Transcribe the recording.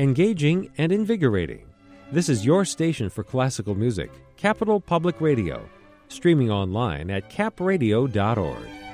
engaging, and invigorating. This is your station for classical music, Capital Public Radio, streaming online at capradio.org.